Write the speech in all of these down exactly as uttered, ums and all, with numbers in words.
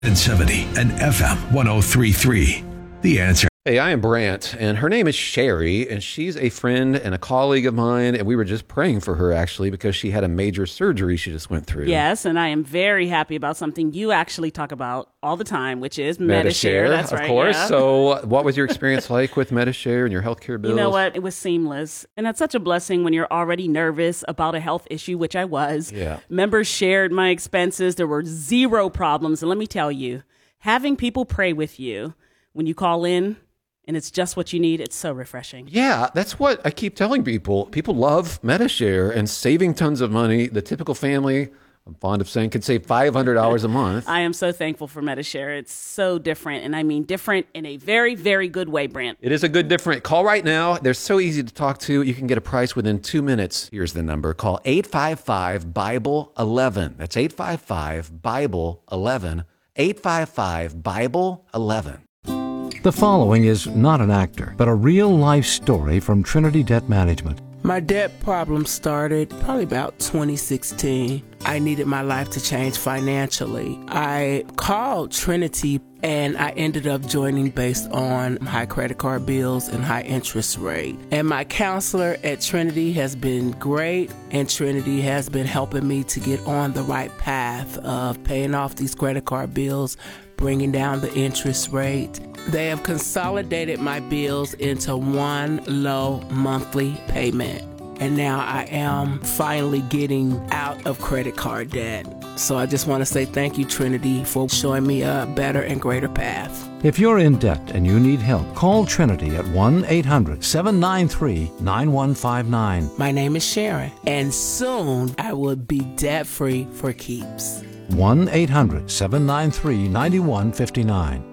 seventy and F M one oh three point three. The Answer. Hey, I am Brant, and her name is Sherry, and she's a friend and a colleague of mine, and we were just praying for her, actually, because she had a major surgery she just went through. Yes, and I am very happy about something you actually talk about all the time, which is Medi-Share. Medi-Share, That's of right, course. yeah. So what was your experience like with Medi-Share and your healthcare bills? You know what? It was seamless, and that's such a blessing when you're already nervous about a health issue, which I was. Yeah. Members shared my expenses. There were zero problems, and let me tell you, having people pray with you when you call in, and it's just what you need, it's so refreshing. Yeah, that's what I keep telling people. People love Medi-Share and saving tons of money. The typical family, I'm fond of saying, could save five hundred dollars a month. I am so thankful for Medi-Share. It's so different, and I mean different in a very, very good way, Brant. It is a good different. Call right now. They're so easy to talk to. You can get a price within two minutes. Here's the number. Call eight five five, Bible eleven. That's eight five five, Bible eleven. eight five five, Bible eleven. The following is not an actor, but a real-life story from Trinity Debt Management. My debt problem started probably about twenty sixteen. I needed my life to change financially. I called Trinity and I ended up joining based on high credit card bills and high interest rate. And my counselor at Trinity has been great, and Trinity has been helping me to get on the right path of paying off these credit card bills, bringing down the interest rate. They have consolidated my bills into one low monthly payment. And now I am finally getting out of credit card debt. So I just want to say thank you, Trinity, for showing me a better and greater path. If you're in debt and you need help, call Trinity at one eight hundred, seven nine three, nine one five nine. My name is Sharon, and soon I will be debt-free for keeps. one eight hundred, seven nine three, nine one five nine.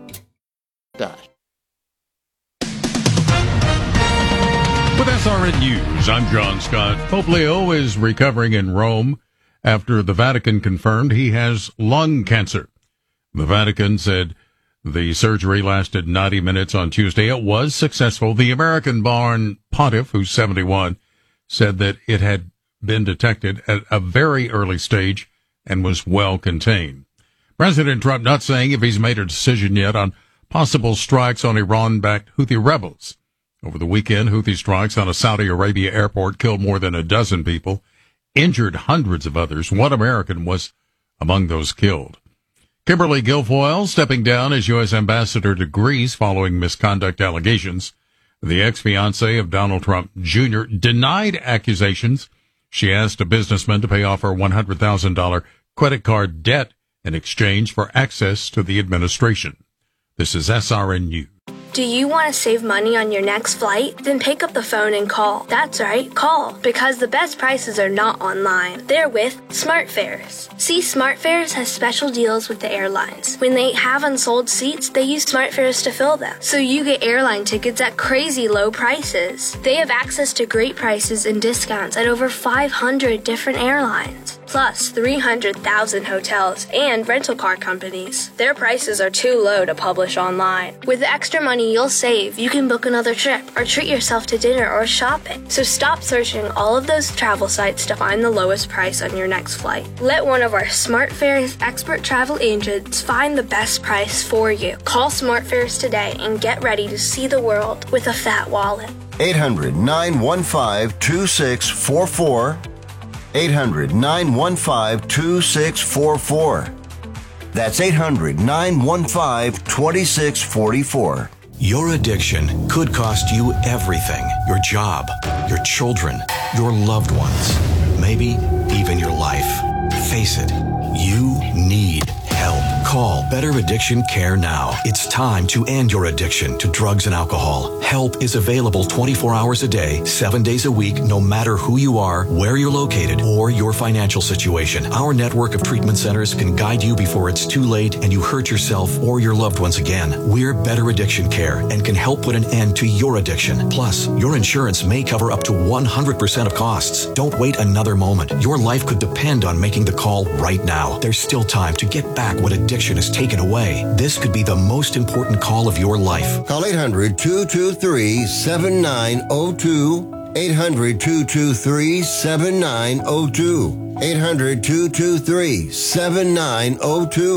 With S R N News, I'm John Scott. Pope Leo is recovering in Rome after the Vatican confirmed he has lung cancer. The Vatican said the surgery lasted ninety minutes on Tuesday. It was successful. The American-born pontiff, who's seventy-one, said that it had been detected at a very early stage and was well contained. President Trump not saying if he's made a decision yet on possible strikes on Iran-backed Houthi rebels. Over the weekend, Houthi strikes on a Saudi Arabia airport killed more than a dozen people, injured hundreds of others. One American was among those killed. Kimberly Guilfoyle stepping down as U S ambassador to Greece following misconduct allegations. The ex-fiancée of Donald Trump Junior denied accusations. She asked a businessman to pay off her one hundred thousand dollars credit card debt in exchange for access to the administration. This is S R N News. Do you want to save money on your next flight? Then pick up the phone and call. That's right, call. Because the best prices are not online. They're with SmartFares. See, SmartFares has special deals with the airlines. When they have unsold seats, they use SmartFares to fill them. So you get airline tickets at crazy low prices. They have access to great prices and discounts at over five hundred different airlines. Plus three hundred thousand hotels and rental car companies. Their prices are too low to publish online. With the extra money you'll save, you can book another trip or treat yourself to dinner or shopping. So stop searching all of those travel sites to find the lowest price on your next flight. Let one of our SmartFares expert travel agents find the best price for you. Call SmartFares today and get ready to see the world with a fat wallet. eight hundred, nine one five, two six four four. eight hundred, nine one five, two six four four. That's eight hundred, nine one five, two six four four. Your addiction could cost you everything. Your job, your children, your loved ones, maybe even your life. Face it, you need help. Call Better Addiction Care now. It's time to end your addiction to drugs and alcohol. Help is available twenty-four hours a day, seven days a week, no matter who you are, where you're located, or your financial situation. Our network of treatment centers can guide you before it's too late and you hurt yourself or your loved ones again. We're Better Addiction Care and can help put an end to your addiction. Plus, your insurance may cover up to one hundred percent of costs. Don't wait another moment. Your life could depend on making the call right now. There's still time to get back what addiction has taken away. This could be the most important call of your life. Call eight hundred, two two three, seven nine zero two. eight hundred, two two three, seven nine zero two. eight hundred, two two three, seven nine zero two.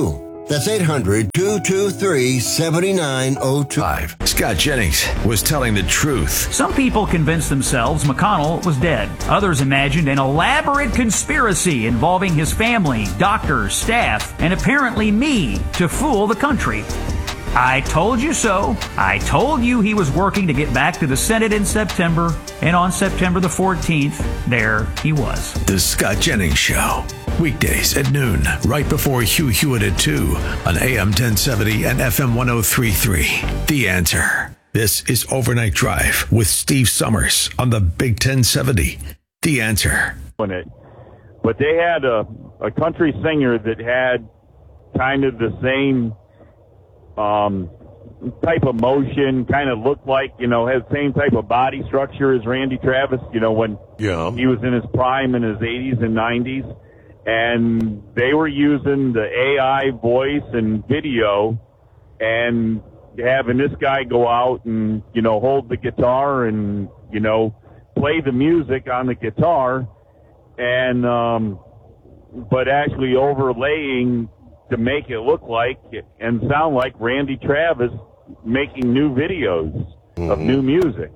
That's eight hundred, two two three, seven nine zero two. Scott Jennings was telling the truth. Some people convinced themselves McConnell was dead. Others imagined an elaborate conspiracy involving his family, doctors, staff, and apparently me to fool the country. I told you so. I told you he was working to get back to the Senate in September, and on September the fourteenth, there he was. The Scott Jennings Show. Weekdays at noon, right before Hugh Hewitt at two on A M ten seventy and F M ten thirty-three. The Answer. This is Overnight Drive with Steve Summers on the Big ten seventy. The Answer. But they had a, a country singer that had kind of the same um, type of motion, kind of looked like, you know, has the same type of body structure as Randy Travis, you know, when yeah. he was in his prime in his eighties and nineties. And they were using the A I voice and video and having this guy go out and, you know, hold the guitar and, you know, play the music on the guitar and, um, but actually overlaying to make it look like and sound like Randy Travis making new videos mm-hmm. of new music.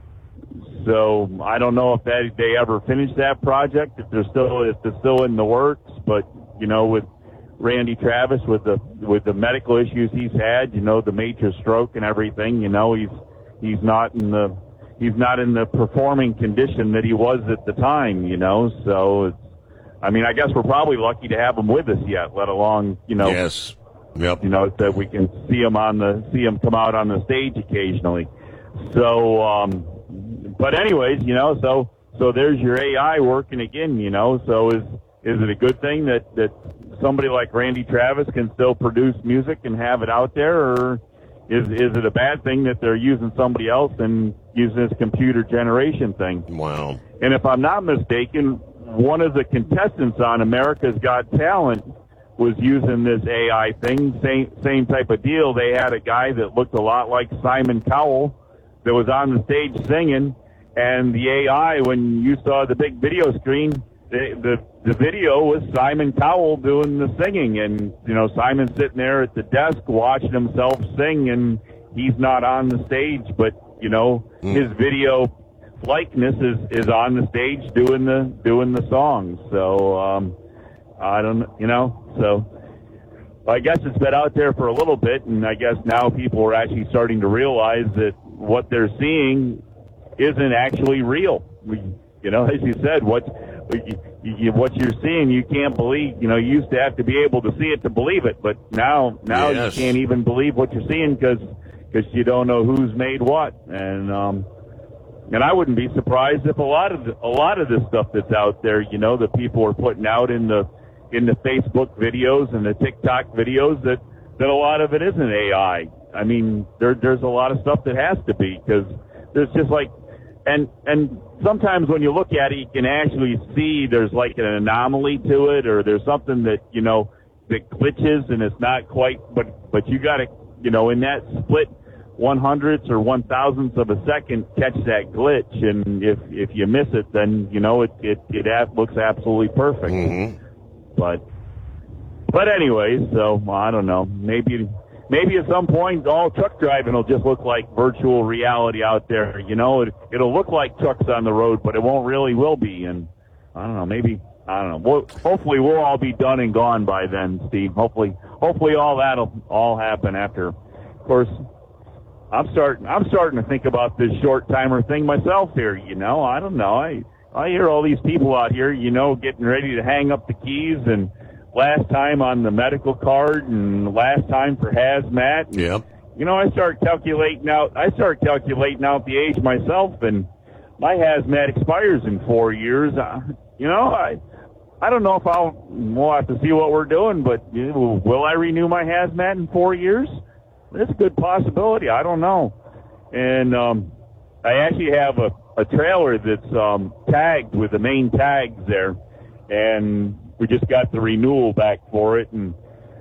So I don't know if that they ever finished that project, if they're still if they're still in the works. But you know, with Randy Travis, with the with the medical issues he's had, you know, the major stroke and everything, you know, he's he's not in the he's not in the performing condition that he was at the time, you know. So it's, I mean, I guess we're probably lucky to have him with us yet, let alone, you know, yes, yep, you know, that we can see him on the see him come out on the stage occasionally. So. um But anyways, you know, so so there's your A I working again, you know. So is is it a good thing that, that somebody like Randy Travis can still produce music and have it out there, or is is it a bad thing that they're using somebody else and using this computer generation thing? Wow. And if I'm not mistaken, one of the contestants on America's Got Talent was using this A I thing, same same type of deal. They had a guy that looked a lot like Simon Cowell that was on the stage singing, and the A I, when you saw the big video screen, the, the the video was Simon Cowell doing the singing, and you know, Simon's sitting there at the desk watching himself sing, and he's not on the stage, but you know, mm. his video likeness is is on the stage doing the doing the songs. So um, I don't, you know, so. I guess it's been out there for a little bit, and I guess now people are actually starting to realize that what they're seeing isn't actually real. We, you know, as you said, what you, you, what you're seeing, you can't believe. You know, you used to have to be able to see it to believe it, but now now yes. you can't even believe what you're seeing because because you don't know who's made what. And um, and I wouldn't be surprised if a lot of the, a lot of this stuff that's out there, you know, that people are putting out in the in the Facebook videos and the TikTok videos, that, that a lot of it isn't A I. I mean, there, there's a lot of stuff that has to be, because there's just like, and, and sometimes when you look at it, you can actually see there's like an anomaly to it, or there's something that, you know, that glitches and it's not quite, but, but you gotta, you know, in that split one hundredths or one thousandths of a second, catch that glitch. And if, if you miss it, then, you know, it, it, it looks absolutely perfect. Mm-hmm. But, but anyway, so I don't know. Maybe, maybe at some point, all truck driving will just look like virtual reality out there. You know, it, it'll look like trucks on the road, but it won't really will be. And I don't know. Maybe I don't know. We'll, hopefully, we'll all be done and gone by then, Steve. Hopefully, hopefully, all that'll all happen after. Of course, I'm starting. I'm starting to think about this short timer thing myself here. You know, I don't know. I. I hear all these people out here, you know, getting ready to hang up the keys, and last time on the medical card, and last time for hazmat. Yep. You know, I start calculating out. I start calculating out the age myself, and my hazmat expires in four years. Uh, you know, I, I don't know if I'll. We'll have to see what we're doing, but you know, will I renew my hazmat in four years? That's a good possibility. I don't know, and um, I actually have a. a trailer that's um, tagged with the main tags there, and we just got the renewal back for it. And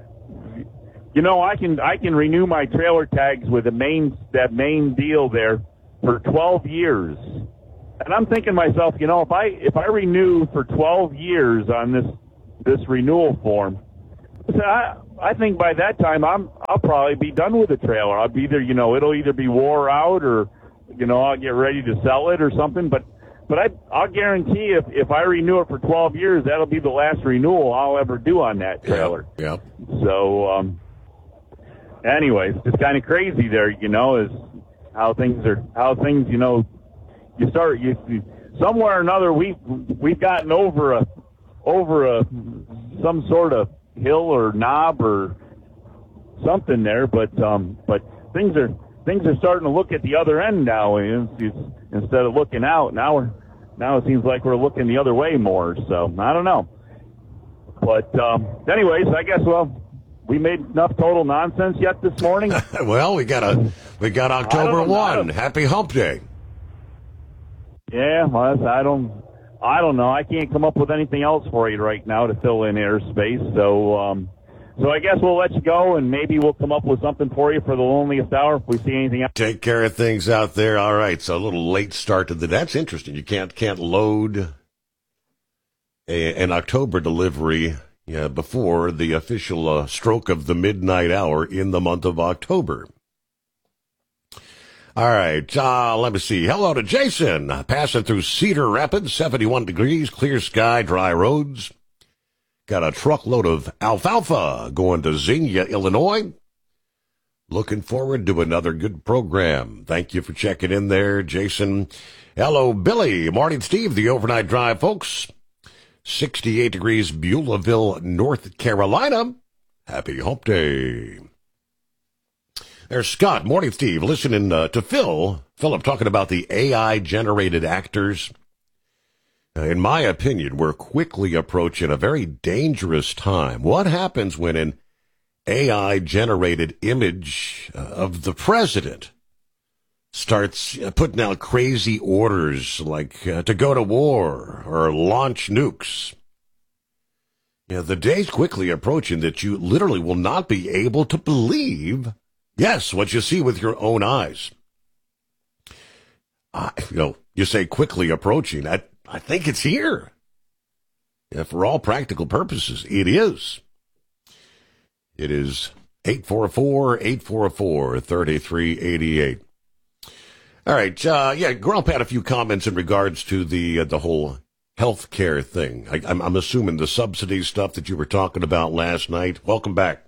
you know, I can I can renew my trailer tags with the main that main deal there for twelve years. And I'm thinking to myself, you know, if I if I renew for twelve years on this this renewal form, I I think by that time I'm I'll probably be done with the trailer. I'll be either you know it'll either be wore out or you know I'll get ready to sell it or something. But but I I'll guarantee if if I renew it for twelve years, that'll be the last renewal I'll ever do on that trailer. Yeah. yeah. So um, anyways, it's kind of crazy there. You know, is how things are how things you know you start you, you somewhere or another we we've, we've gotten over a over a some sort of hill or knob or something there, but um, but things are things are starting to look at the other end now. It's, it's, instead of looking out, now we're now it seems like we're looking the other way more. So I don't know, but um, anyways, I guess well we made enough total nonsense yet this morning. Well, we got a we got October one. Know. Happy Hump Day. Yeah, well, I don't. I don't know. I can't come up with anything else for you right now to fill in airspace. So, um, so I guess we'll let you go, and maybe we'll come up with something for you for the loneliest hour if we see anything else. Take care of things out there. All right. So a little late start to the. That's interesting. You can't can't load a, an October delivery yeah, before the official uh, stroke of the midnight hour in the month of October. All right, uh, let me see. Hello to Jason. Passing through Cedar Rapids, seventy-one degrees, clear sky, dry roads. Got a truckload of alfalfa going to Xenia, Illinois. Looking forward to another good program. Thank you for checking in there, Jason. Hello, Billy. Morning, Steve. The overnight drive, folks. sixty-eight degrees, Beulahville, North Carolina. Happy Hump Day. There's Scott. Morning, Steve. Listening uh, to Phil. Philip talking about the A I-generated actors. Uh, in my opinion, we're quickly approaching a very dangerous time. What happens when an A I-generated image uh, of the president starts uh, putting out crazy orders like uh, to go to war or launch nukes? You know, the day's quickly approaching that you literally will not be able to believe yes, what you see with your own eyes. Uh, you know, you say quickly approaching. I, I think it's here. Yeah, for all practical purposes, it is. It is eight four four, eight four four, three three eight eight. All right. Uh, yeah, Grump had a few comments in regards to the uh, the whole health care thing. I, I'm, I'm assuming the subsidy stuff that you were talking about last night. Welcome back.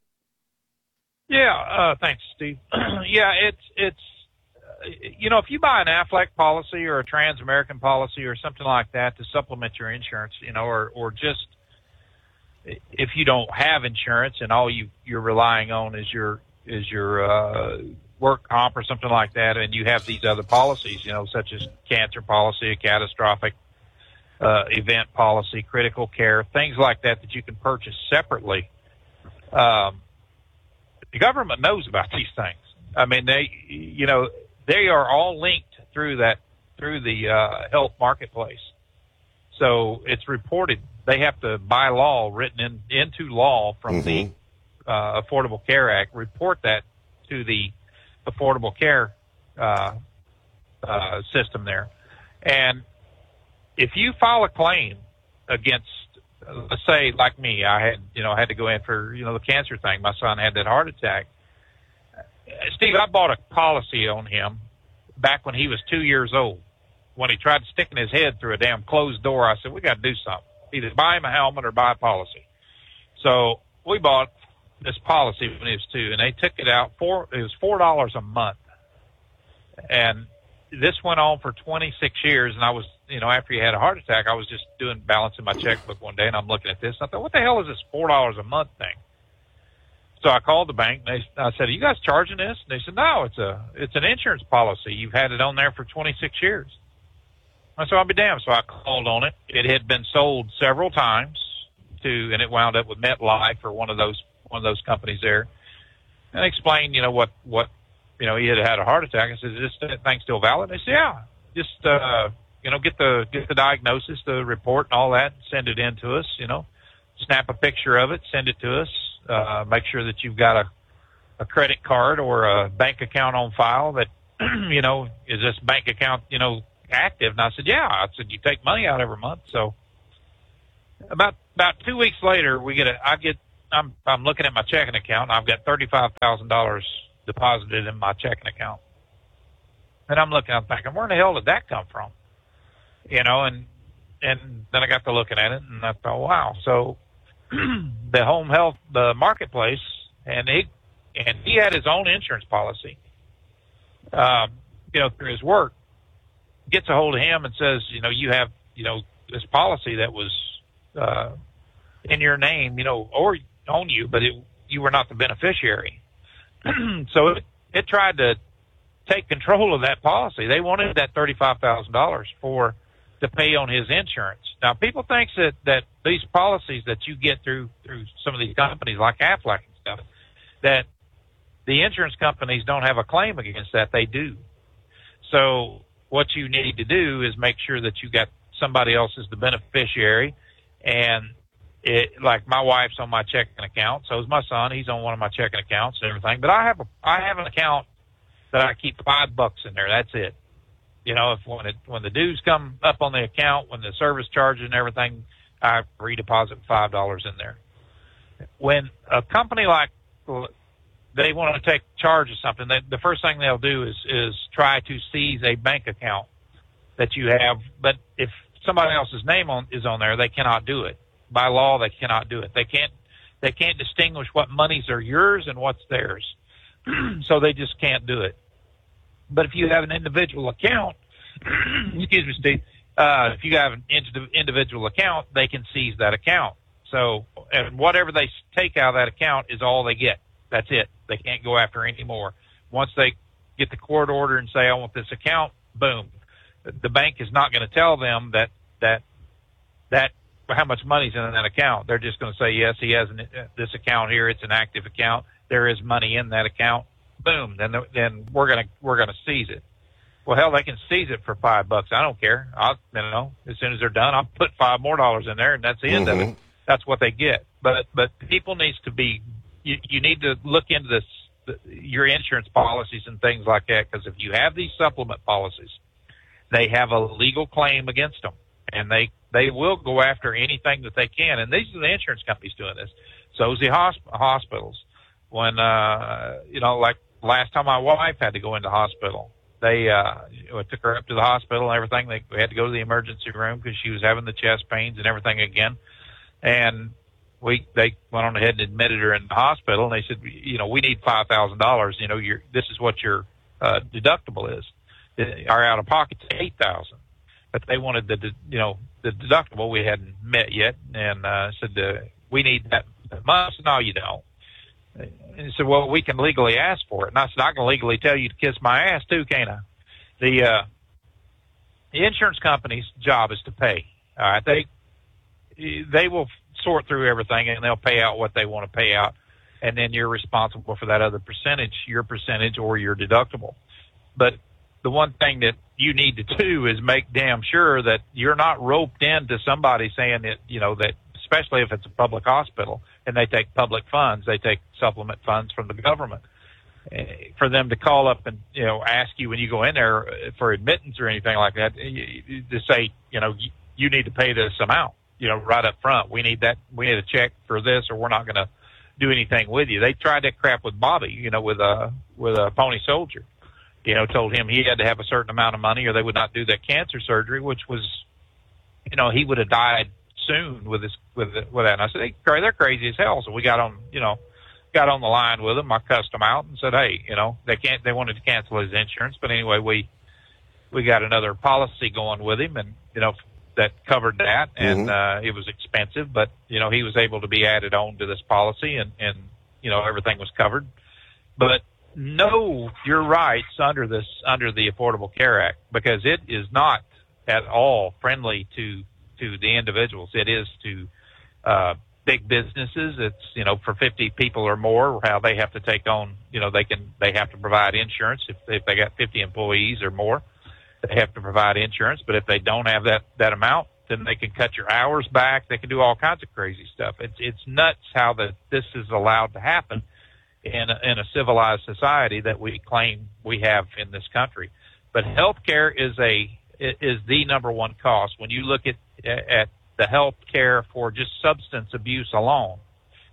Yeah, uh, thanks, Steve. yeah, it's, it's, uh, you know, if you buy an Aflac policy or a Trans-American policy or something like that to supplement your insurance, you know, or, or just if you don't have insurance and all you, you're relying on is your, is your, uh, work comp or something like that, and you have these other policies, you know, such as cancer policy, a catastrophic, uh, event policy, critical care, things like that that you can purchase separately. Um, The government knows about these things. I mean, they, you know, they are all linked through that, through the uh, health marketplace. So it's reported. They have to, by law, written in, into law from mm-hmm. the uh, Affordable Care Act, report that to the Affordable Care uh, uh, system there. And if you file a claim against, let's say, like me, I had, you know, I had to go in for, you know, the cancer thing. My son had that heart attack. Steve, I bought a policy on him back when he was two years old. When he tried sticking his head through a damn closed door, I said, we got to do something. Either buy him a helmet or buy a policy. So we bought this policy when he was two, and they took it out for, it was four dollars a month. And this went on for twenty-six years, and I was, you know, after he had a heart attack, I was just doing balancing my checkbook one day, and I'm looking at this, and I thought, what the hell is this four dollars a month thing? So I called the bank, and they, I said, are you guys charging this? And they said, no, it's a, it's an insurance policy. You've had it on there for twenty-six years. I said, I'll be damned. So I called on it. It had been sold several times to, and it wound up with MetLife or one of those, one of those companies there. And I explained, you know, what, what, you know, he had had a heart attack. I said, is this thing still valid? And they said, yeah, just, uh, you know, get the, get the diagnosis, the report and all that, send it in to us, you know, snap a picture of it, send it to us, uh, make sure that you've got a, a credit card or a bank account on file that, you know, is this bank account, you know, active? And I said, yeah. I said, you take money out every month. So about, about two weeks later, we get a, I get, I'm I'm looking at my checking account, and I've got thirty-five thousand dollars deposited in my checking account. And I'm looking, I'm thinking, where the hell did that come from? You know, and and then I got to looking at it, and I thought, wow. So the home health, the marketplace, and he and he had his own insurance policy. Um, you know, through his work, gets a hold of him and says, you know, you have, you know, this policy that was uh, in your name, you know, or on you, but it, you were not the beneficiary. So it, it tried to take control of that policy. They wanted that thirty-five thousand dollars for to pay on his insurance. Now, people think that, that these policies that you get through through some of these companies like Aflac and stuff, that the insurance companies don't have a claim against that. They do. So what you need to do is make sure that you got somebody else as the beneficiary. And it, like my wife's on my checking account, so is my son. He's on one of my checking accounts and everything. But I have a I have an account that I keep five bucks in there. That's it. You know, if when it, when the dues come up on the account, when the service charges and everything, I redeposit five dollars in there. When a company like they want to take charge of something, they, the first thing they'll do is is try to seize a bank account that you have. But if somebody else's name on is on there, they cannot do it. By law, they cannot do it. They can't they can't distinguish what monies are yours and what's theirs. So they just can't do it. But if you have an individual account, excuse me, Steve, uh, if you have an individual account, they can seize that account. So, and whatever they take out of that account is all they get. That's it. They can't go after any more. Once they get the court order and say, I want this account, boom. The bank is not going to tell them that, that, that, how much money's in that account. They're just going to say, yes, he has an, this account here. It's an active account. There is money in that account. Boom. Then, then we're going to, we're going to seize it. Well, hell, they can seize it for five bucks. I don't care. I'll, you know, as soon as they're done, I'll put five more dollars in there and that's the end Mm-hmm. of it. That's what they get. But, but people needs to be, you, you need to look into this, the, your insurance policies and things like that. Because if you have these supplement policies, they have a legal claim against them and they, they will go after anything that they can. And these are the insurance companies doing this. So is the hosp- hospitals. When, uh, you know, like last time my wife had to go into hospital, they, uh, took her up to the hospital and everything. They we had to go to the emergency room because she was having the chest pains and everything again. And we, they went on ahead and admitted her in the hospital and they said, you know, we need five thousand dollars. You know, your, this is what your, uh, deductible is. Our out of pocket's eight thousand. But they wanted the, you know, the deductible we hadn't met yet. And, uh, said, uh, we need that much. No, you don't. And he said, well, we can legally ask for it. And I said, I can legally tell you to kiss my ass too, can't I? The, uh, the insurance company's job is to pay. All right. They, they will sort through everything and they'll pay out what they want to pay out. And then you're responsible for that other percentage, your percentage or your deductible. But the one thing that you need to do is make damn sure that you're not roped into somebody saying that, you know, that, especially if it's a public hospital and they take public funds, they take supplement funds from the government, uh, for them to call up and, you know, ask you when you go in there for admittance or anything like that, you, to say, you know, you, you need to pay this amount, you know, right up front. We need that, we need a check for this or we're not going to do anything with you. They tried that crap with Bobby, you know, with a, with a Pony Soldier, you know, told him he had to have a certain amount of money or they would not do that cancer surgery, which was, you know, he would have died soon with this, with, the, with that. And I said, hey, they're crazy as hell. So we got on, you know, got on the line with them. I cussed them out and said, hey, you know, they can't, they wanted to cancel his insurance. But anyway, we, we got another policy going with him and, you know, that covered that. And, mm-hmm. uh, it was expensive, but, you know, he was able to be added on to this policy and, and, you know, everything was covered. But know your rights under this, under the Affordable Care Act, because it is not at all friendly to, to the individuals. It is to, uh, big businesses. It's, you know, for fifty people or more, how they have to take on, you know, they can, they have to provide insurance. If, if they got fifty employees or more, they have to provide insurance. But if they don't have that, that amount, then they can cut your hours back. They can do all kinds of crazy stuff. It's, it's nuts how that this is allowed to happen in a, in a civilized society that we claim we have in this country. But healthcare is a, is the number one cost. When you look at, at the health care for just substance abuse alone,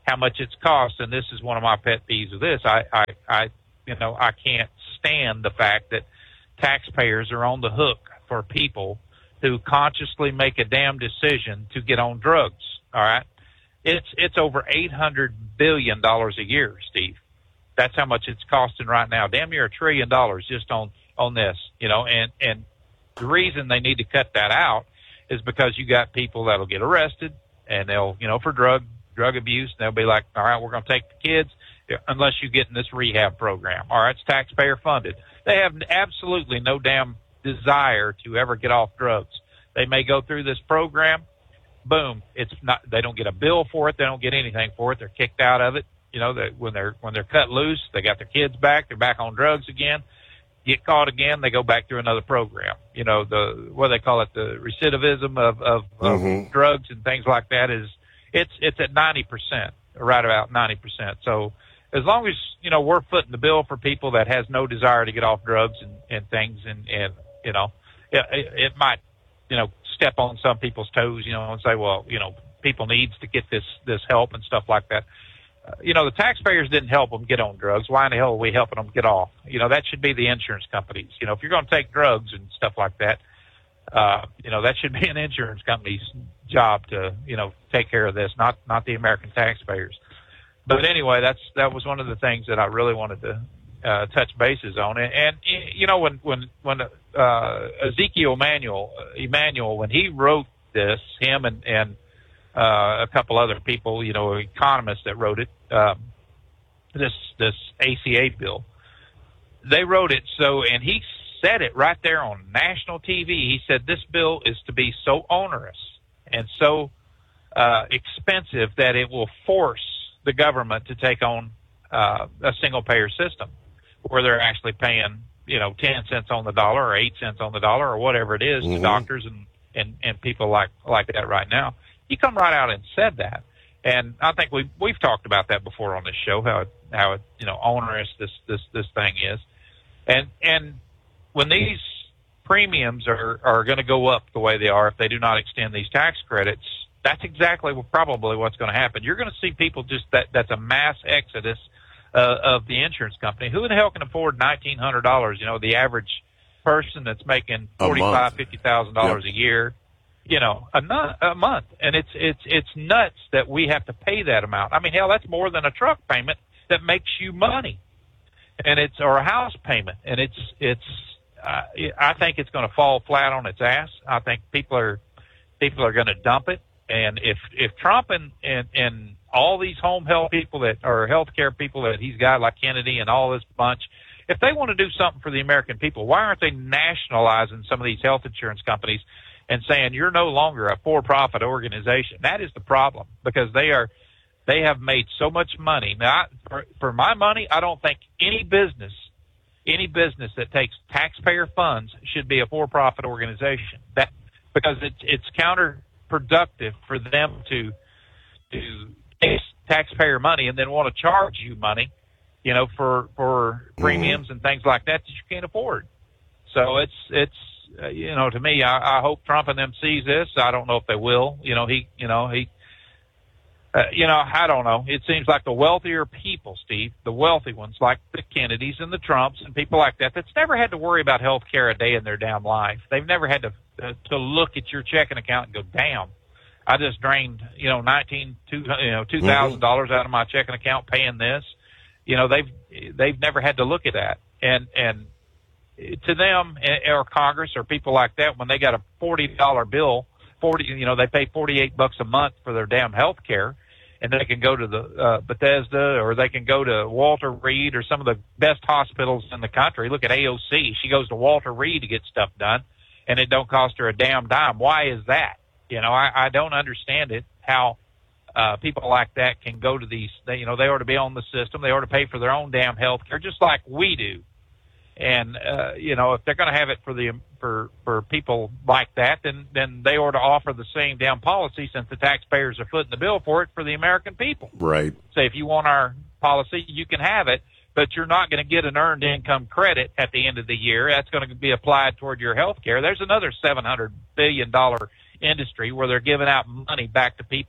how much it's cost. And this is one of my pet peeves of this. I, I, I, you know, I can't stand the fact that taxpayers are on the hook for people who consciously make a damn decision to get on drugs. All right. It's, it's over eight hundred billion dollars a year, Steve. That's how much it's costing right now. Damn near a trillion dollars just on, on this, you know, and, and the reason they need to cut that out is because you got people that'll get arrested and they'll, you know, for drug, drug abuse. And they'll be like, all right, we're going to take the kids unless you get in this rehab program. All right. It's taxpayer funded. They have absolutely no damn desire to ever get off drugs. They may go through this program. Boom. It's not, they don't get a bill for it. They don't get anything for it. They're kicked out of it. You know, that when they're, when they're cut loose, they got their kids back. They're back on drugs again. Get caught again, they go back through another program. You know, the, what do they call it? The recidivism of, of, mm-hmm. of drugs and things like that is, it's, it's at ninety percent, right about ninety percent. So as long as, you know, we're footing the bill for people that has no desire to get off drugs and, and things and, and, you know, it, it might, you know, step on some people's toes, you know, and say, well, you know, people needs to get this, this help and stuff like that. Uh, you know, the taxpayers didn't help them get on drugs. Why in the hell are we helping them get off? You know, that should be the insurance companies. You know, if you're going to take drugs and stuff like that, uh, you know, that should be an insurance company's job to, you know, take care of this, not, not the American taxpayers. But anyway, that's, that was one of the things that I really wanted to, uh, touch bases on. And, and you know, when, when, when, uh, Ezekiel Emanuel, Emanuel, when he wrote this, him and, and, Uh, a couple other people, you know, economists that wrote it, um, this, this A C A bill, they wrote it so, and he said it right there on national T V. He said this bill is to be so onerous and so, uh, expensive that it will force the government to take on, uh, a single payer system where they're actually paying, you know, ten cents on the dollar or eight cents on the dollar or whatever it is mm-hmm. to doctors and, and, and people like, like that right now. He come right out and said that. And I think we, we've talked about that before on this show, how it, how it, you know, onerous this, this, this thing is. And, and when these premiums are, are going to go up the way they are, if they do not extend these tax credits, that's exactly what, probably what's going to happen. You're going to see people just that, that's a mass exodus, uh, of the insurance company. Who in the hell can afford nineteen hundred dollars? You know, the average person that's making forty-five thousand dollars, fifty thousand dollars yep. a year. You know, a, nut, a month, and it's it's it's nuts that we have to pay that amount. I mean, hell, that's more than a truck payment that makes you money, and it's or a house payment, and it's it's. Uh, I think it's going to fall flat on its ass. I think people are people are going to dump it, and if if Trump and, and and all these home health people that or healthcare people that he's got like Kennedy and all this bunch, if they want to do something for the American people, why aren't they nationalizing some of these health insurance companies? And saying you're no longer a for-profit organization. That is the problem because they are, they have made so much money. Now, I, for, for my money, I don't think any business, any business that takes taxpayer funds should be a for-profit organization. That because it's it's counterproductive for them to to take taxpayer money and then want to charge you money, you know, for for premiums and things like that that you can't afford. So it's it's. Uh, you know, to me, I, I hope Trump and them sees this. I don't know if they will. You know, he, you know, he, uh, you know, I don't know. It seems like the wealthier people, Steve, the wealthy ones, like the Kennedys and the Trumps and people like that, that's never had to worry about health care a day in their damn life. They've never had to uh, to look at your checking account and go, damn, I just drained, you know, nineteen, two, you know, two thousand dollars out of my checking account paying this. You know, they've they've never had to look at that, and and. To them or Congress or people like that, when they got a forty dollar bill, forty, you know, they pay forty-eight bucks a month for their damn health care, and they can go to the uh, Bethesda or they can go to Walter Reed or some of the best hospitals in the country. Look at A O C. She goes to Walter Reed to get stuff done, and it don't cost her a damn dime. Why is that? You know, I, I don't understand it, how uh, people like that can go to these, they, you know, they ought to be on the system. They ought to pay for their own damn health care just like we do. And, uh, you know, if they're going to have it for the, for, for people like that, then, then they ought to offer the same damn policy since the taxpayers are footing the bill for it for the American people. Right. Say, if you want our policy, you can have it, but you're not going to get an earned income credit at the end of the year. That's going to be applied toward your health care. There's another seven hundred billion dollars industry where they're giving out money back to people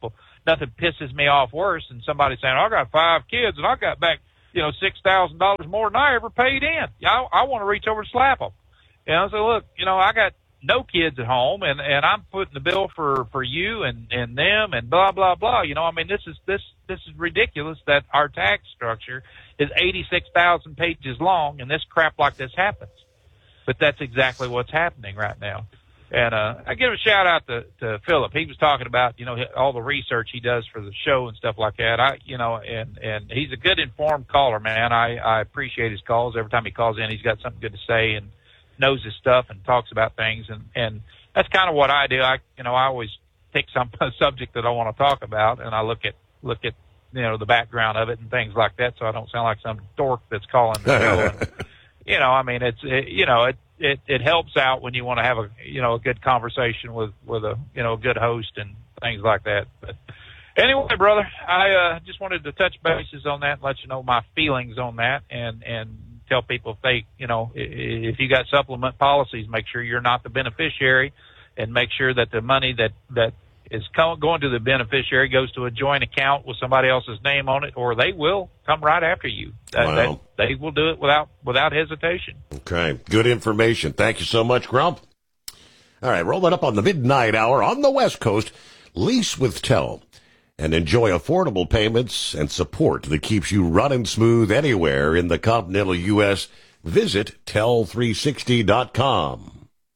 nothing pisses me off worse than somebody saying, I got five kids and I got back, you know, six thousand dollars more than I ever paid in. I, I want to reach over and slap them. You know, so look, you know, I got no kids at home, and, and I'm footing the bill for, for you and, and them and blah, blah, blah. You know, I mean, this is, this, this is ridiculous that our tax structure is eighty-six thousand pages long and this crap like this happens. But that's exactly what's happening right now. And, uh, I give a shout out to, to Philip. He was talking about, you know, all the research he does for the show and stuff like that. I, you know, and, and he's a good informed caller, man. I, I appreciate his calls. Every time he calls in, he's got something good to say and knows his stuff and talks about things. And, and that's kind of what I do. I, you know, I always pick some subject that I want to talk about and I look at, look at, you know, the background of it and things like that. So I don't sound like some dork that's calling the show. And, you know, I mean, it's, it, you know, it, It it helps out when you want to have a you know a good conversation with with a you know a good host and things like that. But anyway, brother, I uh, just wanted to touch bases on that and let you know my feelings on that, and and tell people if they you know if you got supplement policies, make sure you're not the beneficiary, and make sure that the money that that is going to the beneficiary goes to a joint account with somebody else's name on it, or they will come right after you. That, Wow. that, they will do it without without hesitation. Okay, good information. Thank you so much, Grump. All right, rolling up on the midnight hour on the West Coast, lease with Tel and enjoy affordable payments and support that keeps you running smooth anywhere in the continental U S. Visit tel three sixty dot com.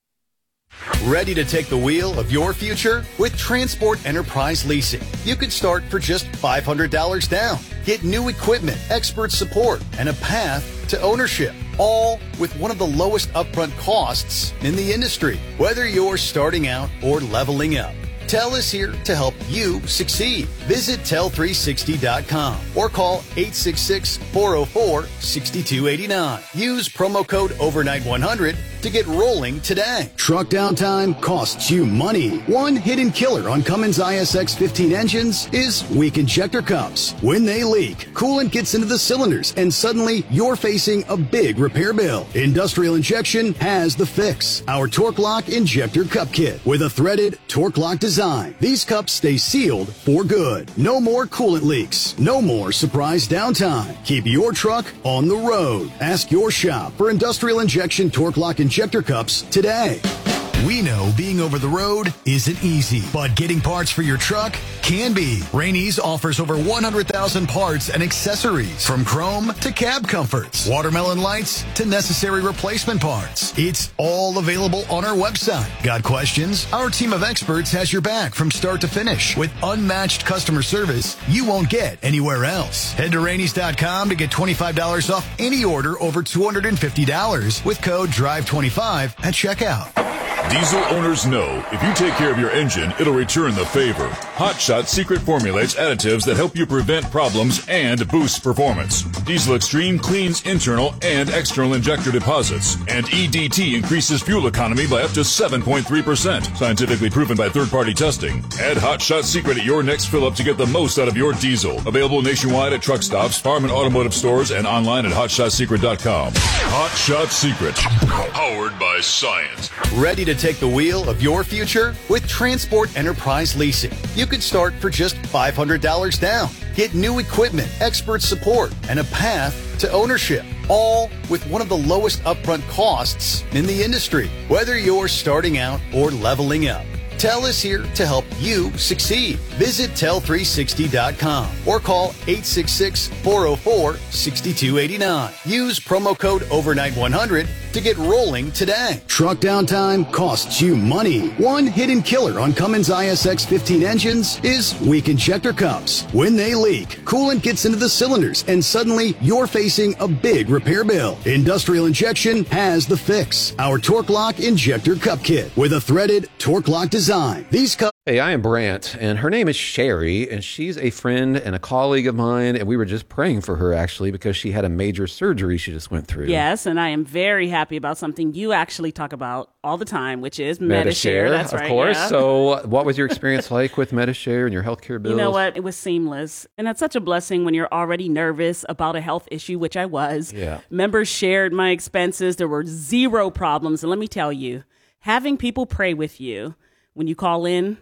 Ready to take the wheel of your future? With Transport Enterprise Leasing, you could start for just five hundred dollars down. Get new equipment, expert support, and a path to ownership, all with one of the lowest upfront costs in the industry, whether you're starting out or leveling up. Tel is here to help you succeed. Visit tel three sixty dot com or call eight six six, four oh four, six two eight nine. Use promo code overnight one hundred to get rolling today. Truck downtime costs you money. One hidden killer on Cummins I S X fifteen engines is weak injector cups. When they leak, coolant gets into the cylinders and suddenly you're facing a big repair bill. Industrial Injection has the fix. Our Torque Lock Injector Cup Kit with a threaded Torque Lock design. These cups stay sealed for good. No more coolant leaks. No more surprise downtime. Keep your truck on the road. Ask your shop for Industrial Injection Torque Lock Injector Cups today. We know being over the road isn't easy, but getting parts for your truck can be. Rainey's offers over one hundred thousand parts and accessories, from chrome to cab comforts, watermelon lights to necessary replacement parts. It's all available on our website. Got questions? Our team of experts has your back from start to finish with unmatched customer service you won't get anywhere else. Head to Rainey's dot com to get twenty-five dollars off any order over two hundred fifty dollars with code drive twenty-five at checkout. Diesel owners know if you take care of your engine, it'll return the favor. Hot Shot secret formulates additives that help you prevent problems and boost performance. Diesel Extreme cleans internal and external injector deposits, and E D T increases fuel economy by up to seven point three percent, scientifically proven by third-party testing. Add Hot Shot secret at your next fill-up to get the most out of your diesel. Available nationwide at truck stops, farm and automotive stores, and online at hot shot secret dot com. Hot Shot Secret, powered by science. Ready to take the wheel of your future? With Transport Enterprise Leasing, you could start for just five hundred dollars down. Get new equipment, expert support, and a path to ownership, all with one of the lowest upfront costs in the industry, whether you're starting out or leveling up. Tel is here to help you succeed. Visit tel three sixty dot com or call eight six six, four oh four, six two eight nine. Use promo code overnight one hundred to get rolling today. Truck downtime costs you money. One hidden killer on Cummins I S X fifteen engines is weak injector cups. When they leak, coolant gets into the cylinders and suddenly you're facing a big repair bill. Industrial Injection has the fix. Our Torque Lock Injector Cup Kit with a threaded Torque Lock design. These cups. Hey, I am Brant, and her name is Sherry, and she's a friend and a colleague of mine, and we were just praying for her, actually, because she had a major surgery she just went through. Yes, and I am very happy about something you actually talk about all the time, which is Medi-Share. Medi-Share, That's of right, course. yeah. So what was your experience like with Medi-Share and your healthcare bills? You know what? It was seamless. And that's such a blessing when you're already nervous about a health issue, which I was. Yeah. Members shared my expenses. There were zero problems. And let me tell you, having people pray with you when you call in,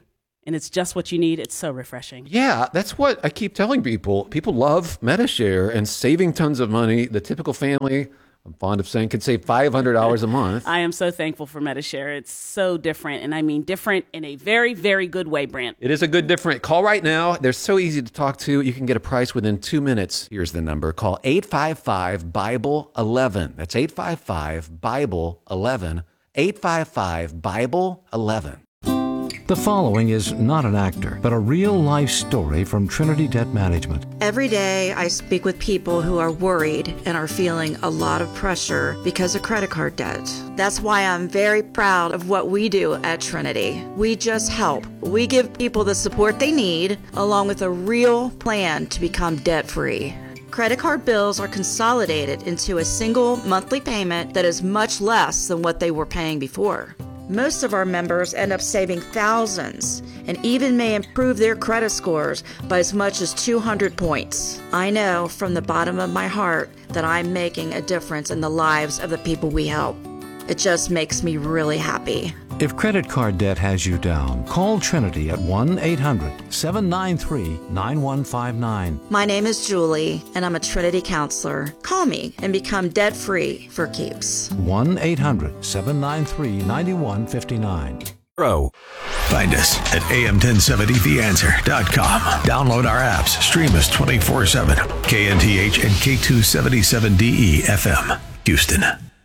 and it's just what you need. It's so refreshing. Yeah, that's what I keep telling people. People love MediShare and saving tons of money. The typical family, I'm fond of saying, can save five hundred dollars a month. I am so thankful for MediShare. It's so different, and I mean different in a very, very good way, Brant. It is a good different. Call right now. They're so easy to talk to. You can get a price within two minutes. Here's the number. Call eight five five, Bible eleven. That's eight five five, Bible eleven. eight five five, Bible eleven. The following is not an actor, but a real-life story from Trinity Debt Management. Every day, I speak with people who are worried and are feeling a lot of pressure because of credit card debt. That's why I'm very proud of what we do at Trinity. We just help. We give people the support they need, along with a real plan to become debt-free. Credit card bills are consolidated into a single monthly payment that is much less than what they were paying before. Most of our members end up saving thousands and even may improve their credit scores by as much as two hundred points. I know from the bottom of my heart that I'm making a difference in the lives of the people we help. It just makes me really happy. If credit card debt has you down, call Trinity at one eight hundred, seven nine three, nine one five nine. My name is Julie, and I'm a Trinity counselor. Call me and become debt-free for keeps. one eight hundred, seven nine three, nine one five nine. Pro. Find us at A M ten seventy the answer dot com. Download our apps. Stream us twenty-four seven. K N T H and K two seventy-seven D E F M, Houston.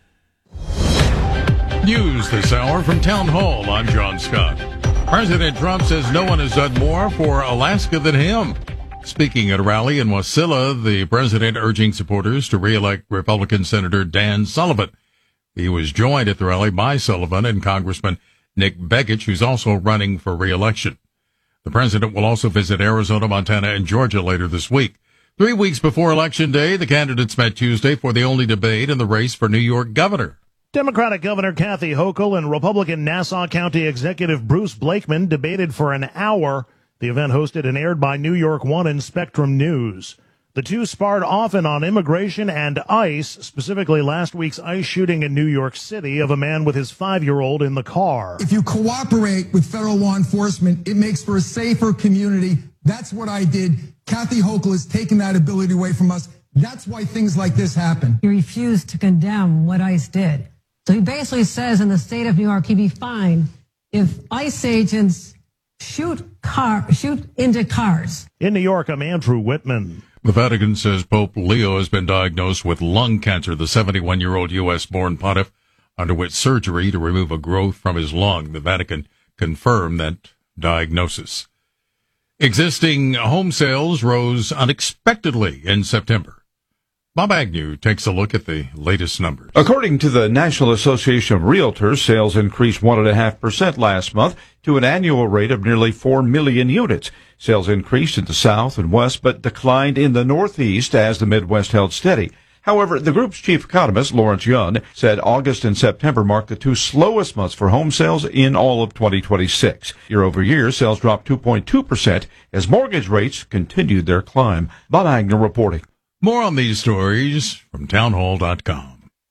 News this hour from Town Hall. I'm John Scott. President Trump says no one has done more for Alaska than him. Speaking at a rally in Wasilla, the president urging supporters to re-elect Republican Senator Dan Sullivan. He was joined at the rally by Sullivan and Congressman Nick Begich, who's also running for re-election. The president will also visit Arizona, Montana, and Georgia later this week. Three weeks before Election Day, the candidates met Tuesday for the only debate in the race for New York governor. Democratic Governor Kathy Hochul and Republican Nassau County Executive Bruce Blakeman debated for an hour. The event hosted and aired by New York One and Spectrum News. The two sparred often on immigration and ICE, specifically last week's ICE shooting in New York City of a man with his five-year-old in the car. If you cooperate with federal law enforcement, it makes for a safer community. That's what I did. Kathy Hochul has taken that ability away from us. That's why things like this happen. He refused to condemn what ICE did. So he basically says in the state of New York, he'd be fined if ICE agents shoot car, shoot into cars. In New York, I'm Andrew Whitman. The Vatican says Pope Leo has been diagnosed with lung cancer. The seventy-one-year-old U S-born pontiff underwent surgery to remove a growth from his lung. The Vatican confirmed that diagnosis. Existing home sales rose unexpectedly in September. Bob Agnew takes a look at the latest numbers. According to the National Association of Realtors, sales increased one point five percent last month to an annual rate of nearly four million units. Sales increased in the South and West, but declined in the Northeast as the Midwest held steady. However, the group's chief economist, Lawrence Yun, said August and September marked the two slowest months for home sales in all of twenty twenty-six. Year over year, sales dropped two point two percent as mortgage rates continued their climb. Bob Agnew reporting. More on these stories from town hall dot com.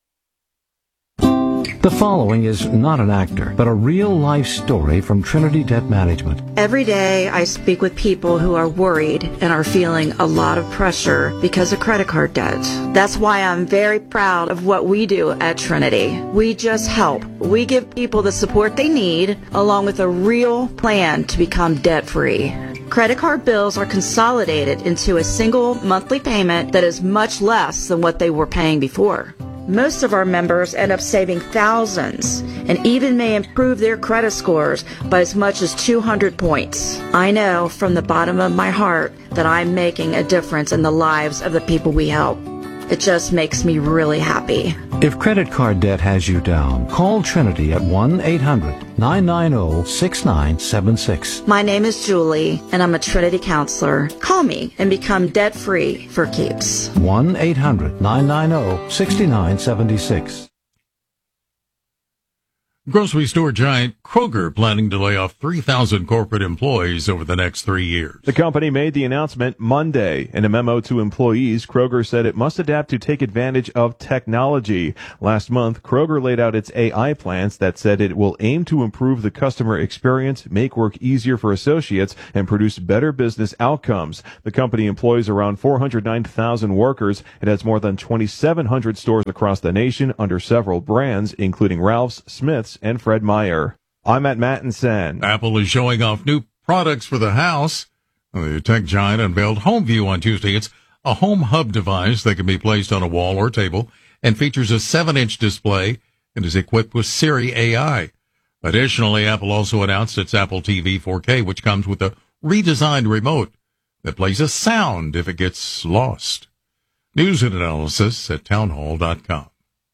The following is not an actor, but a real-life story from Trinity Debt Management. Every day, I speak with people who are worried and are feeling a lot of pressure because of credit card debt. That's why I'm very proud of what we do at Trinity. We just help. We give people the support they need, along with a real plan to become debt-free. Credit card bills are consolidated into a single monthly payment that is much less than what they were paying before. Most of our members end up saving thousands and even may improve their credit scores by as much as two hundred points. I know from the bottom of my heart that I'm making a difference in the lives of the people we help. It just makes me really happy. If credit card debt has you down, call Trinity at one eight hundred, nine nine zero, six nine seven six. My name is Julie, and I'm a Trinity counselor. Call me and become debt-free for keeps. one eight hundred, nine nine zero, six nine seven six. Grocery store giant Kroger planning to lay off three thousand corporate employees over the next three years. The company made the announcement Monday. In a memo to employees, Kroger said it must adapt to take advantage of technology. Last month, Kroger laid out its A I plans that said it will aim to improve the customer experience, make work easier for associates, and produce better business outcomes. The company employs around four hundred nine thousand workers. It has more than twenty-seven hundred stores across the nation under several brands, including Ralph's, Smith's, and Fred Meyer. I'm at Mattinson. Apple is showing off new products for the house. The tech giant unveiled HomeView on Tuesday. It's a home hub device that can be placed on a wall or table and features a seven inch display and is equipped with Siri A I. Additionally, Apple also announced its Apple T V four K, which comes with a redesigned remote that plays a sound if it gets lost. News and analysis at townhall dot com.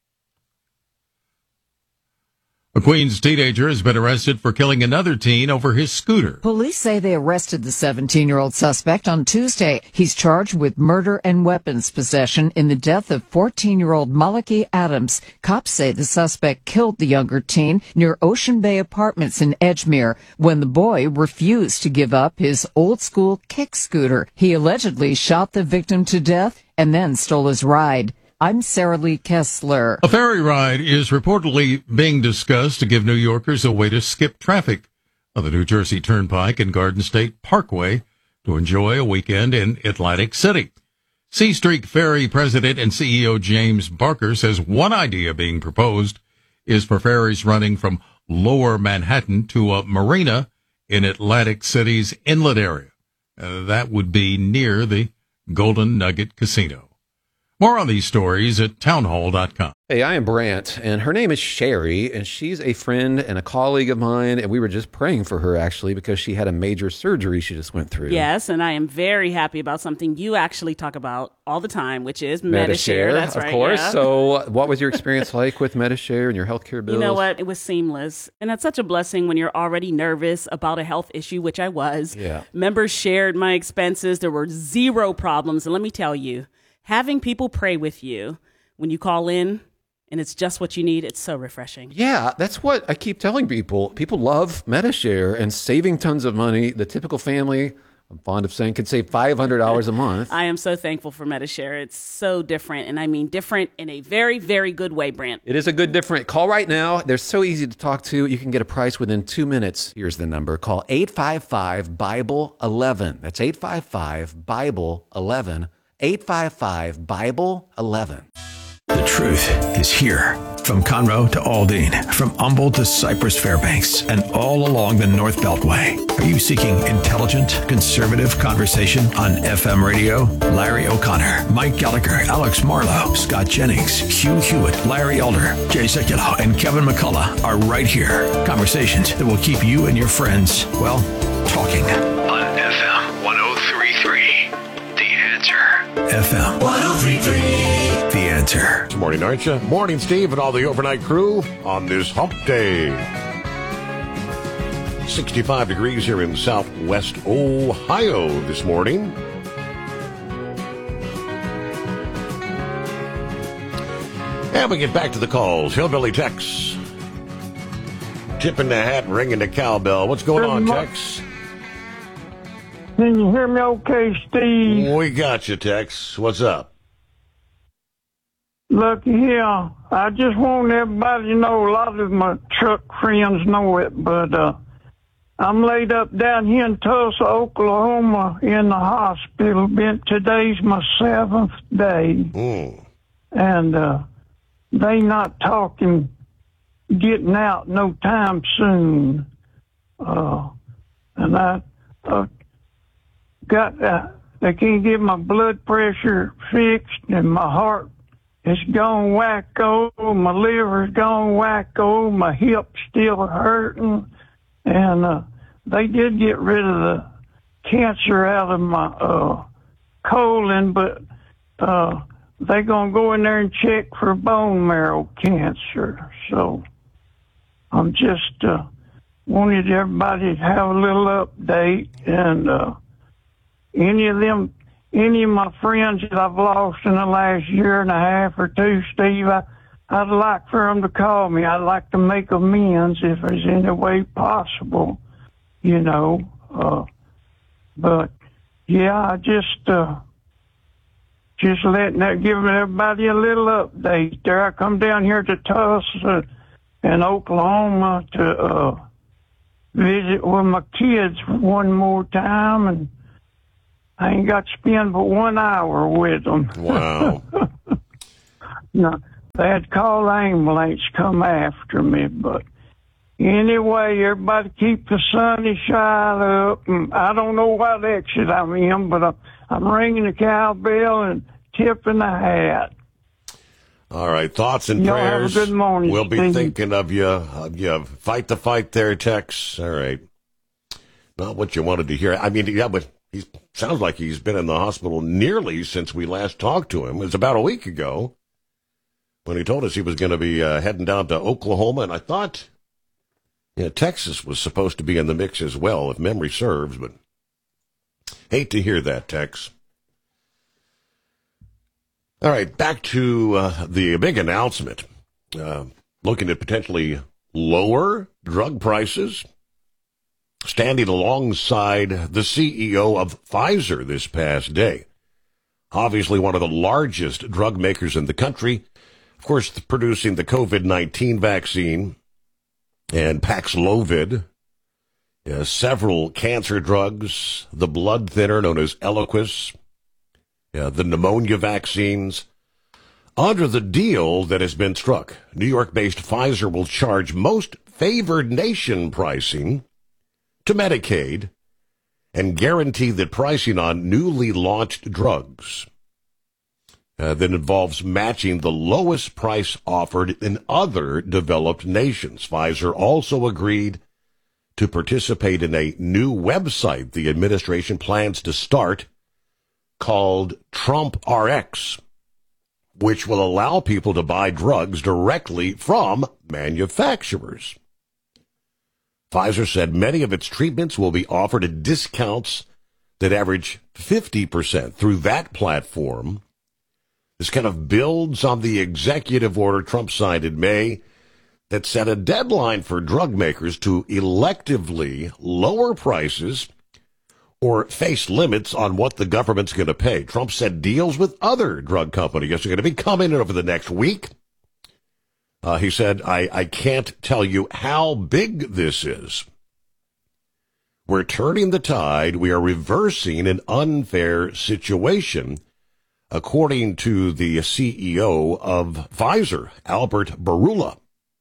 A Queens teenager has been arrested for killing another teen over his scooter. Police say they arrested the seventeen-year-old suspect on Tuesday. He's charged with murder and weapons possession in the death of fourteen-year-old Malaki Adams. Cops say the suspect killed the younger teen near Ocean Bay Apartments in Edgemere when the boy refused to give up his old-school kick scooter. He allegedly shot the victim to death and then stole his ride. I'm Sarah Lee Kessler. A ferry ride is reportedly being discussed to give New Yorkers a way to skip traffic on the New Jersey Turnpike and Garden State Parkway to enjoy a weekend in Atlantic City. Sea Streak Ferry President and C E O James Barker says one idea being proposed is for ferries running from Lower Manhattan to a marina in Atlantic City's inlet area. Uh, that would be near the Golden Nugget Casino. More on these stories at townhall dot com. Hey, I am Brant, and her name is Sherry, and she's a friend and a colleague of mine, and we were just praying for her, actually, because she had a major surgery she just went through. Yes, and I am very happy about something you actually talk about all the time, which is Medi-Share. That's of right, course. yeah. So what was your experience like with Medi-Share and your healthcare bills? You know what? It was seamless. And that's such a blessing when you're already nervous about a health issue, which I was. Yeah. Members shared my expenses. There were zero problems. And let me tell you, having people pray with you when you call in and it's just what you need, it's so refreshing. Yeah, that's what I keep telling people. People love Medi-Share and saving tons of money. The typical family, I'm fond of saying, could save five hundred dollars a month. I am so thankful for Medi-Share. It's so different, and I mean different in a very, very good way, Brant. It is a good different. Call right now. They're so easy to talk to. You can get a price within two minutes. Here's the number. Call eight five five, Bible eleven. That's eight five five, Bible eleven. eight five five, Bible eleven. The truth is here. From Conroe to Aldine, from Humboldt to Cypress Fairbanks, and all along the North Beltway. Are you seeking intelligent, conservative conversation on F M radio? Larry O'Connor, Mike Gallagher, Alex Marlowe, Scott Jennings, Hugh Hewitt, Larry Elder, Jay Sekulow, and Kevin McCullough are right here. Conversations that will keep you and your friends, well, talking. On F M one oh three point three, The Answer. F M one oh three point three. The Answer. Good morning, aren't you? Morning, Steve, and all the overnight crew on this hump day. sixty-five degrees here in southwest Ohio this morning. And we get back to the calls. Hillbilly Tex. Tipping the hat and ringing the cowbell. What's going on, Tex? Can you hear me okay, Steve? We got you, Tex. What's up? Look here, I just want everybody to know, a lot of my truck friends know it, but uh, I'm laid up down here in Tulsa, Oklahoma in the hospital. Been, today's my seventh day. Mm. And uh, they not talking getting out no time soon. Uh, and I uh, got, uh, they can't get my blood pressure fixed and my heart it's gone wacko, my liver's gone wacko, my hip's still hurting, and uh, they did get rid of the cancer out of my uh, colon, but uh, they're going to go in there and check for bone marrow cancer. So I'm just uh, wanted everybody to have a little update, and uh, any of them Any of my friends that I've lost in the last year and a half or two, Steve, I, I'd like for them to call me. I'd like to make amends if there's any way possible, you know. Uh, but, yeah, I just, uh, just letting that, giving everybody a little update there. I come down here to Tulsa and Oklahoma to uh, visit with my kids one more time, and I ain't got to spend but one hour with them. Wow. No. They had to call the ambulance come after me, but anyway, everybody keep the sunny side up. And I don't know what exit I'm in, but I'm, I'm ringing the cowbell and tipping the hat. All right, thoughts and Y'all prayers. have a good morning, We'll be Steve. thinking of you. Of you. Fight the fight there, Tex. All right. Not what you wanted to hear. I mean, yeah, but he sounds like he's been in the hospital nearly since we last talked to him. It was about a week ago when he told us he was going to be uh, heading down to Oklahoma, and I thought yeah, Texas was supposed to be in the mix as well, if memory serves, but hate to hear that, Tex. All right, back to uh, the big announcement, uh, looking at potentially lower drug prices, standing alongside the C E O of Pfizer this past day. Obviously one of the largest drug makers in the country, of course, producing the COVID nineteen vaccine and Paxlovid, uh, several cancer drugs, the blood thinner known as Eliquis, uh, the pneumonia vaccines. Under the deal that has been struck, New York-based Pfizer will charge most favored nation pricing to Medicaid and guarantee that pricing on newly launched drugs Uh, that involves matching the lowest price offered in other developed nations. Pfizer also agreed to participate in a new website the administration plans to start called Trump R X, which will allow people to buy drugs directly from manufacturers. Pfizer said many of its treatments will be offered at discounts that average fifty percent through that platform. This kind of builds on the executive order Trump signed in May that set a deadline for drug makers to electively lower prices or face limits on what the government's going to pay. Trump said deals with other drug companies are going to be coming in over the next week. Uh, he said, I, I can't tell you how big this is. We're turning the tide. We are reversing an unfair situation, according to the C E O of Pfizer, Albert Bourla.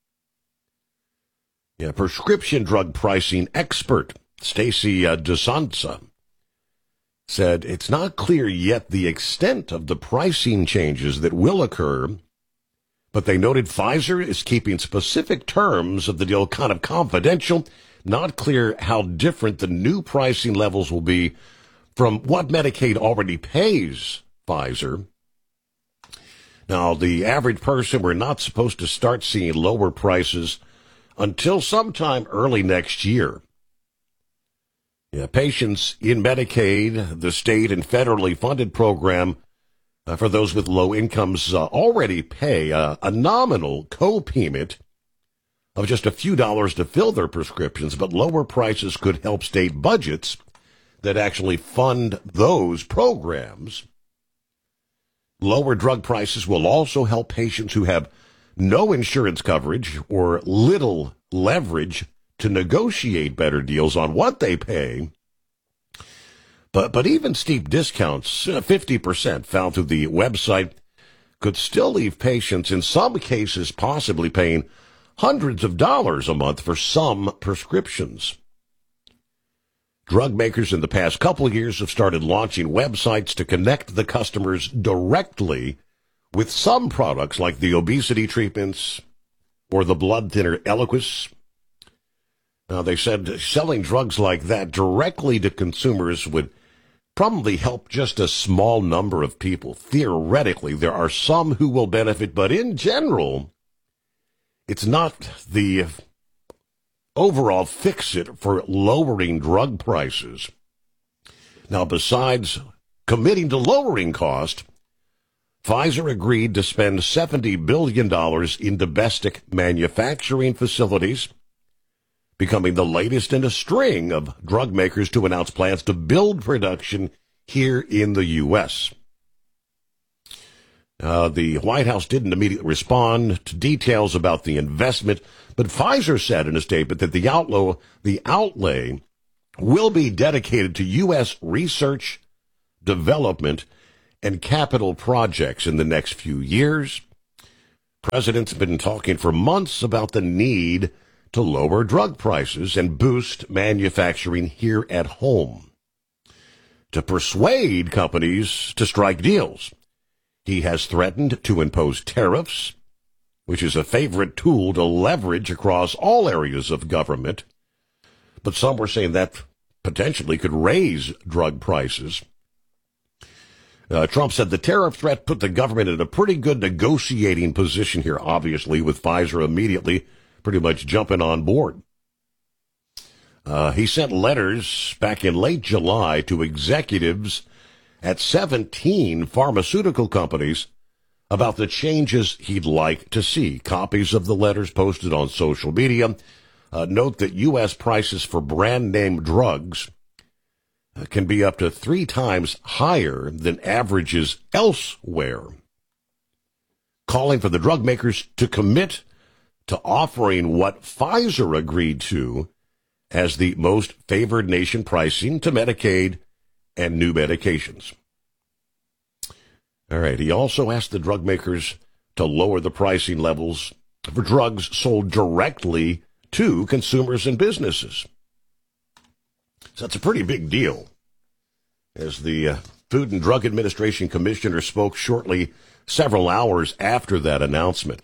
Yeah, prescription drug pricing expert Stacy uh, DeSanza said it's not clear yet the extent of the pricing changes that will occur, but they noted Pfizer is keeping specific terms of the deal kind of confidential. Not clear how different the new pricing levels will be from what Medicaid already pays Pfizer. Now, the average person, we're not supposed to start seeing lower prices until sometime early next year. Yeah, patients in Medicaid, the state and federally funded program uh, for those with low incomes, uh, already pay uh, a nominal co-payment of just a few dollars to fill their prescriptions, but lower prices could help state budgets that actually fund those programs. Lower drug prices will also help patients who have no insurance coverage or little leverage to negotiate better deals on what they pay. But but even steep discounts, fifty percent found through the website, could still leave patients, in some cases, possibly paying hundreds of dollars a month for some prescriptions. Drug makers in the past couple of years have started launching websites to connect the customers directly with some products like the obesity treatments or the blood thinner Eliquis. Now, they said selling drugs like that directly to consumers would probably help just a small number of people. Theoretically, there are some who will benefit, but in general, it's not the overall fix-it for lowering drug prices. Now, besides committing to lowering cost, Pfizer agreed to spend seventy billion dollars in domestic manufacturing facilities, becoming the latest in a string of drug makers to announce plans to build production here in the U S. Uh, the White House didn't immediately respond to details about the investment, but Pfizer said in a statement that the outlay, the outlay will be dedicated to U S research, development, and capital projects in the next few years. President's been talking for months about the need to lower drug prices and boost manufacturing here at home, to persuade companies to strike deals. He has threatened to impose tariffs, which is a favorite tool to leverage across all areas of government. But some were saying that potentially could raise drug prices. Uh, Trump said the tariff threat put the government in a pretty good negotiating position here, obviously, with Pfizer immediately pretty much jumping on board. Uh, he sent letters back in late July to executives at seventeen pharmaceutical companies about the changes he'd like to see. Copies of the letters posted on social media. Uh, note that U S prices for brand name drugs uh, can be up to three times higher than averages elsewhere. Calling for the drug makers to commit to offering what Pfizer agreed to as the most favored nation pricing to Medicaid and new medications. All right. He also asked the drug makers to lower the pricing levels for drugs sold directly to consumers and businesses. So that's a pretty big deal. As the uh, Food and Drug Administration commissioner spoke shortly, several hours after that announcement.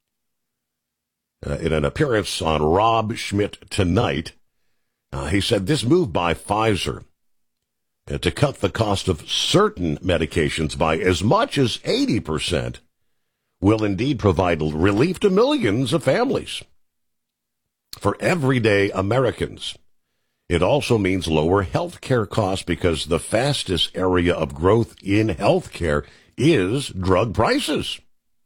Uh, in an appearance on Rob Schmidt Tonight, uh, he said this move by Pfizer uh, to cut the cost of certain medications by as much as eighty percent will indeed provide relief to millions of families. For everyday Americans, it also means lower health care costs because the fastest area of growth in health care is drug prices.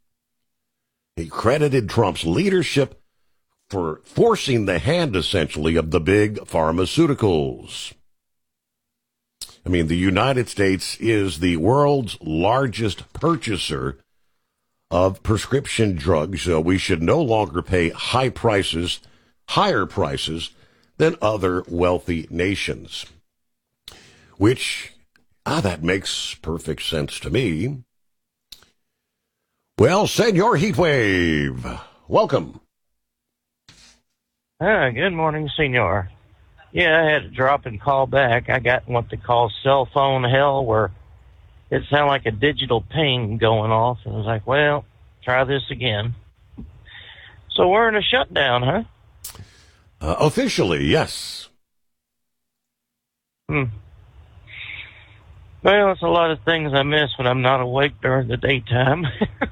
He credited Trump's leadership for forcing the hand, essentially, of the big pharmaceuticals. I mean, the United States is the world's largest purchaser of prescription drugs, so we should no longer pay high prices, higher prices, than other wealthy nations. Which, ah, that makes perfect sense to me. Well, Senor Heatwave, welcome. Ah, good morning, Senor. Yeah, I had to drop and call back. I got what they call cell phone hell, where it sounded like a digital ping going off. And I was like, well, try this again. So we're in a shutdown, huh? Uh, officially, yes. Hmm. Well, it's a lot of things I miss when I'm not awake during the daytime.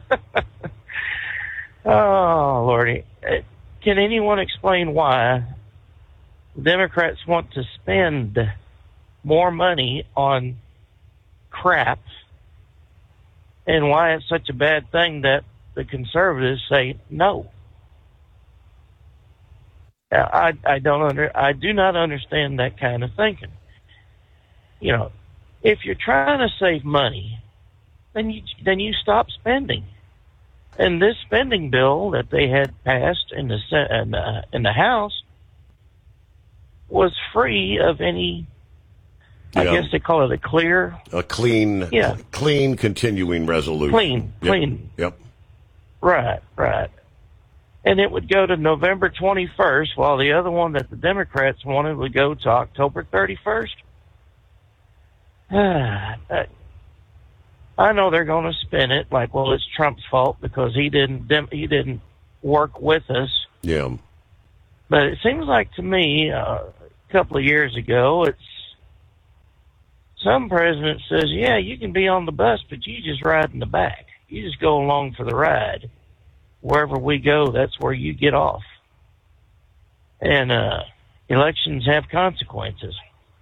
Oh, Lordy. Can anyone explain why Democrats want to spend more money on crap and why it's such a bad thing that the conservatives say no? I, I don't under, I do not understand that kind of thinking. You know, if you're trying to save money, then you then you stop spending. And this spending bill that they had passed in the in the, in the House was free of any. I Yeah. guess they call it a clear, A clean, Yeah. clean continuing resolution. Clean, Yep. clean. Yep. right, right. And it would go to November twenty-first, while the other one that the Democrats wanted would go to October thirty-first. I know they're going to spin it like, well, it's Trump's fault because he didn't dem- he didn't work with us. Yeah. But it seems like to me, uh, a couple of years ago, it's some president says, yeah, you can be on the bus, but you just ride in the back. You just go along for the ride. Wherever we go, that's where you get off. And uh, elections have consequences.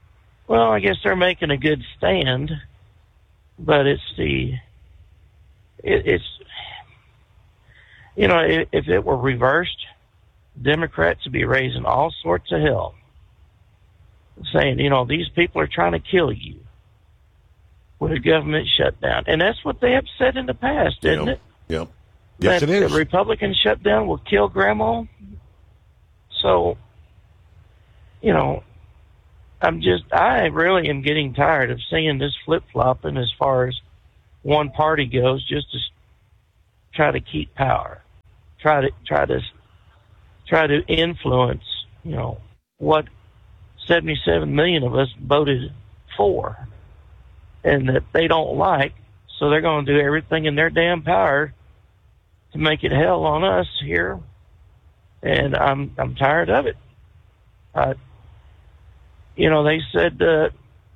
Well, I guess they're making a good stand, but it's the it, it's, you know, if, if it were reversed, Democrats would be raising all sorts of hell, saying, you know, these people are trying to kill you with a government shutdown. And that's what they have said in the past, isn't Yep. it? Yep. Yes, that it is. The Republican shutdown will kill grandma. So, you know, I'm just, I really am getting tired of seeing this flip-flopping as far as one party goes, just to try to keep power, try to, try to, try to influence, you know, what seventy-seven million of us voted for and that they don't like. So they're going to do everything in their damn power to make it hell on us here. And I'm, I'm tired of it. Uh, you know, they said, uh,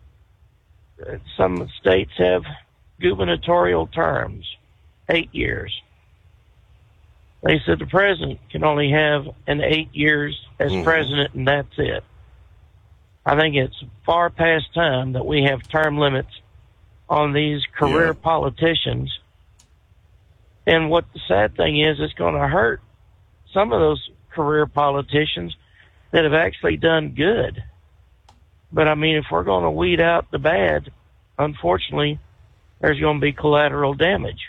some states have gubernatorial terms, eight years. They said the president can only have an eight years as Mhm. president, and that's it. I think it's far past time that we have term limits on these career Yeah. politicians. And what the sad thing is, it's going to hurt some of those career politicians that have actually done good. But I mean, if we're going to weed out the bad, unfortunately, there's going to be collateral damage.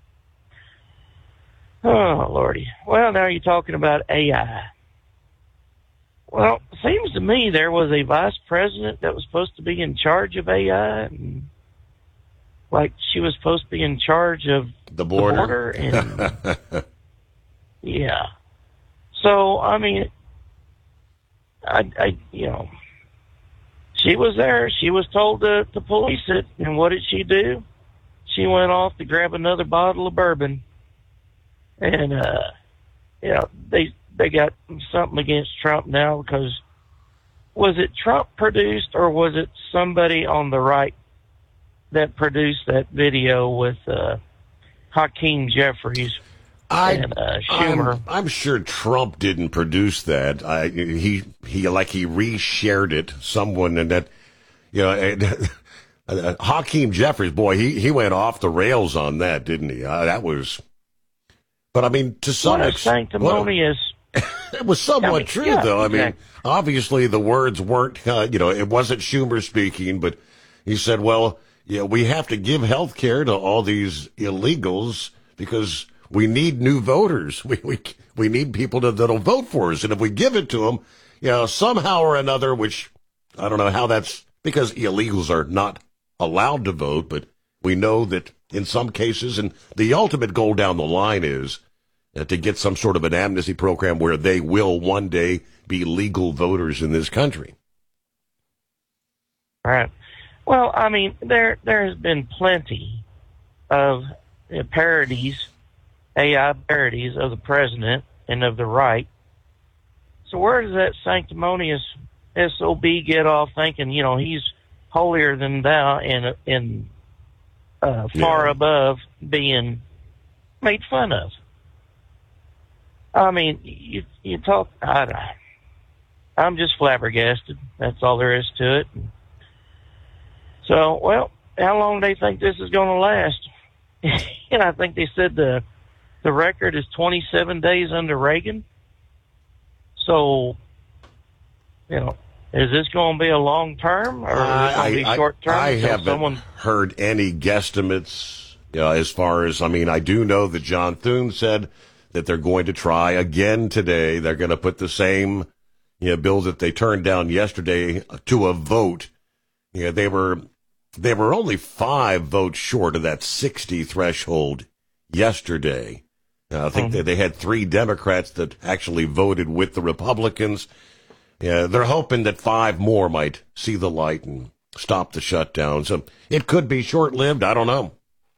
Oh, Lordy. Well, now you're talking about A I. Well, it seems to me there was a vice president that was supposed to be in charge of A I, and like she was supposed to be in charge of The border. the border and yeah. So, I mean, I, I, you know, she was there. She was told to, to police it. And what did she do? She went off to grab another bottle of bourbon. And, uh, you know, they, they got something against Trump now because was it Trump produced or was it somebody on the right that produced that video with, uh, Hakeem Jeffries? I, and, uh, Schumer. I'm, I'm sure Trump didn't produce that. I, he, he, like he reshared it. Someone and that, you know, and, uh, Hakeem Jeffries, boy, he, he went off the rails on that, didn't he? Uh, that was, but I mean, to some What a extent, sanctimonious. it was somewhat I mean, true, yeah, though. I mean, exactly. obviously the words weren't, uh, you know, it wasn't Schumer speaking, but he said, well, yeah, we have to give health care to all these illegals because we need new voters. We, we, we need people to, that'll vote for us. And if we give it to them, you know, somehow or another, which I don't know how that's because illegals are not allowed to vote, but we know that in some cases, and the ultimate goal down the line is uh, to get some sort of an amnesty program where they will one day be legal voters in this country. All right. Well, I mean, there there has been plenty of uh, parodies, A I parodies of the president and of the right. So where does that sanctimonious S O B get off thinking, you know, he's holier than thou and, and uh, far Yeah. above being made fun of? I mean, you you talk, I don't, I'm just flabbergasted. That's all there is to it. So, well, how long do they think this is going to last? And I think they said the the record is twenty-seven days under Reagan. So, you know, is this going to be a long term or is it going to be I, short term? I until haven't someone heard any guesstimates you know, as far as, I mean, I do know that John Thune said that they're going to try again today. They're going to put the same you know, bill that they turned down yesterday to a vote. You know, they were they were only five votes short of that sixty threshold yesterday. Uh, I think Mm-hmm. that they had three Democrats that actually voted with the Republicans. Yeah, they're hoping that five more might see the light and stop the shutdown. So it could be short-lived. I don't know.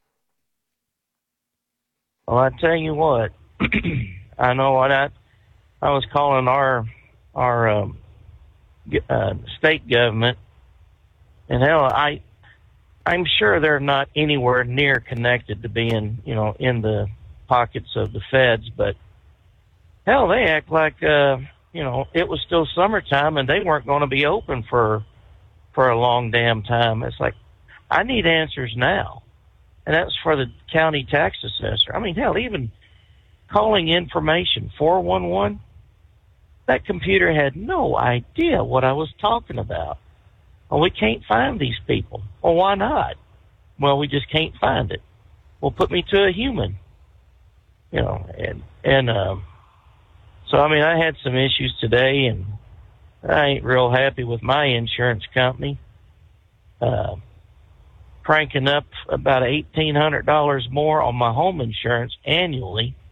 Well, I tell you what, I know what I I was calling our our um, g- uh, state government, and hell, I I'm sure they're not anywhere near connected to being, you know, in the pockets of the feds, but hell, they act like uh, you know, it was still summertime and they weren't going to be open for for a long damn time. It's like, I need answers now. and that's for the county tax assessor. I mean, hell, even calling information four one one, that computer had no idea what I was talking about. Well, we can't find these people. Well, why not? Well, we just can't find it. Well, put me to a human. You know, and, and, um, so, I mean, I had some issues today, and I ain't real happy with my insurance company. Uh, cranking up about eighteen hundred dollars more on my home insurance annually.